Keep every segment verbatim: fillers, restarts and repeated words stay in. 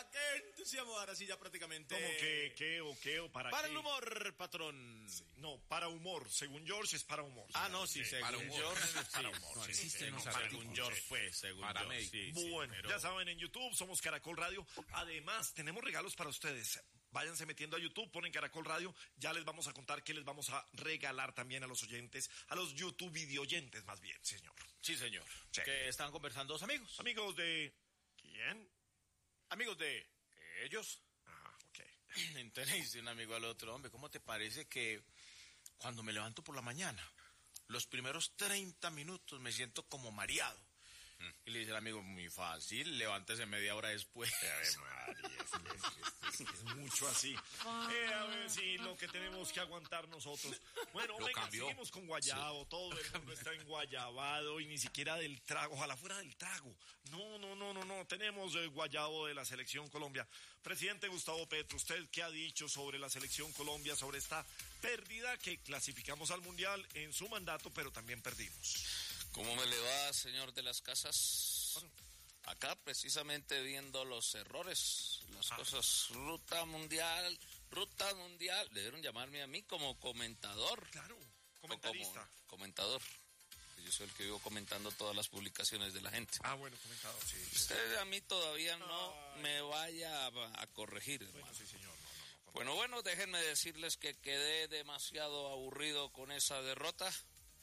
¡Ah, qué entusiasmo! Ahora sí ya prácticamente... ¿Cómo que, qué o qué o para Para qué? el humor, patrón. Sí, no, para humor. Según George es para humor. Ah, no, sí, sí, según para humor. George. Es para sí, humor, no sí, existen sí, los para artículos. humor, George sí. fue, según Para George. médico. Sí, sí, Bueno, pero- ya saben, en YouTube somos Caracol Radio. Además, tenemos regalos para ustedes. Váyanse metiendo a YouTube, ponen Caracol Radio. Ya les vamos a contar qué les vamos a regalar también a los oyentes, a los YouTube videoyentes más bien, señor. Sí, señor. Sí. Que están conversando dos amigos. Amigos de... ¿Quién? Amigos de ellos. Ajá, ok. Entonces dice un amigo al otro, hombre, ¿cómo te parece que cuando me levanto por la mañana, los primeros treinta minutos me siento como mareado? Mm. Y le dice el amigo, muy fácil, levántese media hora después. Ave María, es, es- es- es mucho así. Eh, a ver si lo que tenemos que aguantar nosotros. Bueno, Lo venga, cambió. seguimos con guayabo. Todo el mundo está enguayabado y ni siquiera del trago. Ojalá fuera del trago. No, no, no, no, no. Tenemos el guayabo de la Selección Colombia. Presidente Gustavo Petro, ¿usted qué ha dicho sobre la Selección Colombia, sobre esta pérdida que clasificamos al Mundial en su mandato, pero también perdimos? ¿Cómo me le va, señor de las casas? Bueno. Acá precisamente viendo los errores, las Ah. cosas, ruta mundial, ruta mundial. Debieron llamarme a mí como comentador. Claro, O comentarista. como comentador. Yo soy el que vivo comentando todas las publicaciones de la gente. Ah, bueno, comentador, sí. sí. Usted a mí todavía no Ay. me vaya a, a corregir, hermano. Bueno, sí, señor. No, no, no. Bueno, bueno, déjenme decirles que quedé demasiado aburrido con esa derrota.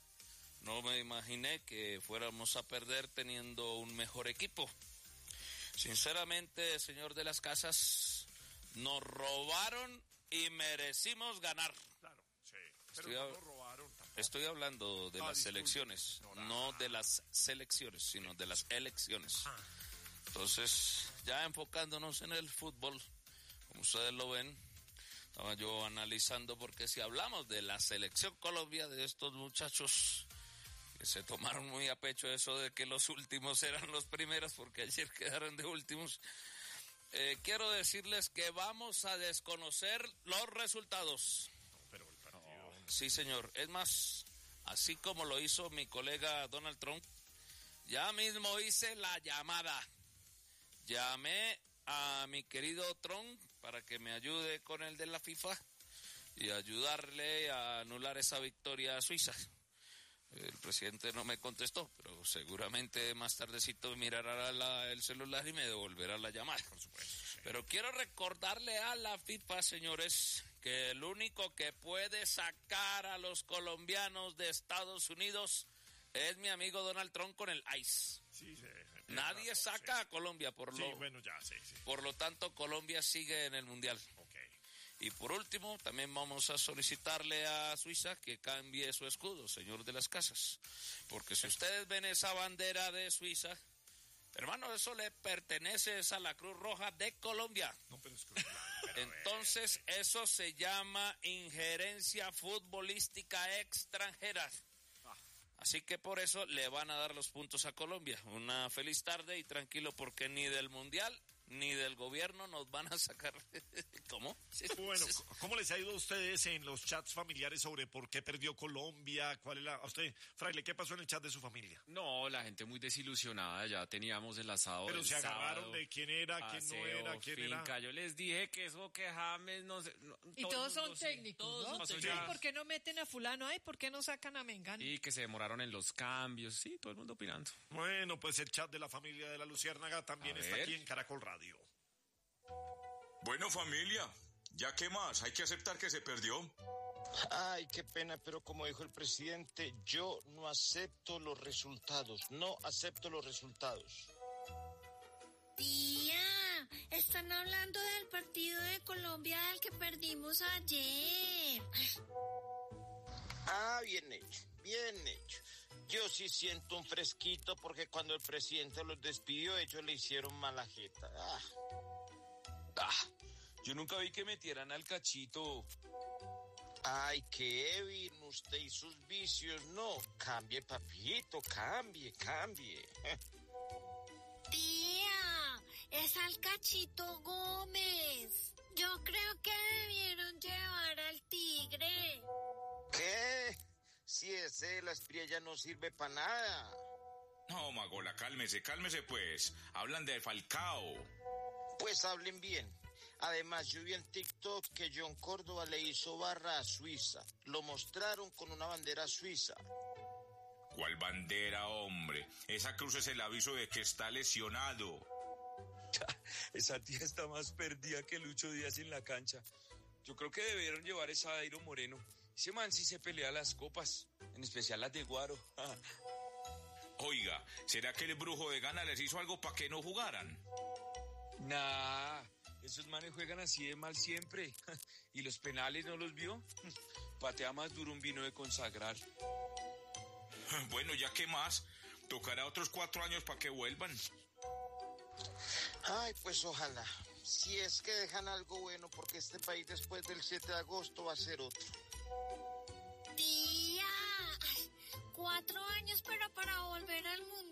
No me imaginé que fuéramos a perder teniendo un mejor equipo. Sinceramente, señor de las casas, nos robaron y merecimos ganar. Claro, sí. Estoy Pero a- no lo robaron tampoco. Estoy hablando de Ah, las disculpe, elecciones, señora. no de las selecciones, sino de las elecciones. Ah. Entonces, ya enfocándonos en el fútbol, como ustedes lo ven, estaba yo analizando porque si hablamos de la selección Colombia, de estos muchachos que se tomaron muy a pecho eso de que los últimos eran los primeros porque ayer quedaron de últimos, eh, quiero decirles que vamos a desconocer los resultados. No, pero el partido... Sí, señor. Es más, así como lo hizo mi colega Donald Trump, ya mismo hice la llamada. Llamé a mi querido Trump para que me ayude con el de la FIFA y ayudarle a anular esa victoria a Suiza. El presidente no me contestó, pero seguramente más tardecito mirará la, el celular y me devolverá la llamada. Por supuesto, sí. Pero quiero recordarle a la FIFA, señores, que el único que puede sacar a los colombianos de Estados Unidos es mi amigo Donald Trump con el ICE. Sí, sí, sí, Nadie razón, saca sí. a Colombia, por Sí, lo, bueno, ya, sí, sí. por lo tanto Colombia sigue en el Mundial. Ok. Y por último, también vamos a solicitarle a Suiza que cambie su escudo, señor de las casas. Porque si ustedes ven esa bandera de Suiza, hermano, eso le pertenece a la Cruz Roja de Colombia. No, pero es que... pero, Entonces, eh, eso se llama injerencia futbolística extranjera. Ah. Así que por eso le van a dar los puntos a Colombia. Una feliz tarde y tranquilo porque ni del Mundial ni del gobierno nos van a sacar. ¿Cómo? Bueno, ¿cómo les ha ido a ustedes en los chats familiares sobre por qué perdió Colombia? ¿Cuál es la... A usted, Fraile, ¿qué pasó en el chat de su familia? No, la gente muy desilusionada, ya teníamos el asado Pero del se agarraron sábado, de quién era, quién no paseo, era, quién finca. era. Yo les dije que eso, que James, no sé... no, Y todo todos el mundo son sí. técnicos, Todos ¿no? son Ay, técnicos. ¿por qué no meten a fulano? Ay, ¿por qué no sacan a Mengano? Y que se demoraron en los cambios, sí, todo el mundo opinando. Bueno, pues el chat de la familia de la Luciérnaga también A está ver. aquí en Caracol Radio. Bueno, familia, ¿ya qué más? Hay que aceptar que se perdió. Ay, qué pena, pero como dijo el presidente, yo no acepto los resultados, no acepto los resultados. Tía, están hablando del partido de Colombia del que perdimos ayer. Ah, bien hecho, bien hecho. Yo sí siento un fresquito porque cuando el presidente los despidió, ellos le hicieron mala jeta. Ah. Ah, yo nunca vi que metieran al Cachito. Ay, Kevin, usted y sus vicios, no. Cambie, papito, cambie, cambie. Tía, es al Cachito Gómez. Yo creo que debieron llevar al Tigre. ¿Qué? Si ese, la espría ya no sirve para nada. No, Magola, cálmese, cálmese pues. Hablan de Falcao. Pues hablen bien. Además, yo vi en TikTok que John Córdoba le hizo barra a Suiza. Lo mostraron con una bandera suiza. ¿Cuál bandera, hombre? Esa cruz es el aviso de que está lesionado. Esa tía está más perdida que Lucho Díaz en la cancha. Yo creo que debieron llevar esa Dairo Moreno. Ese man sí se pelea las copas, en especial las de Guaro. Oiga, ¿será que el brujo de Gana les hizo algo para que no jugaran? Nah, esos manes juegan así de mal siempre. ¿Y los penales no los vio? Patea más duro un vino de consagrar. Bueno, ya que más, tocará otros cuatro años para que vuelvan. Ay, pues ojalá. Si es que dejan algo bueno, porque este país después del siete de agosto va a ser otro. Tía, cuatro años pero para volver al mundo.